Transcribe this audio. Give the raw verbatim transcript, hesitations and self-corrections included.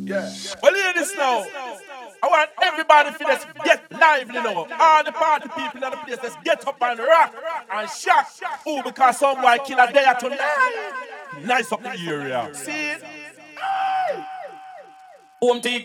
Yeah. Well, hear this now. I want everybody to just get lively now. All the party people in the place, let's get up and rock and shock. Oh, because some boy kill a day tonight. Nice up the area. See it? Home team.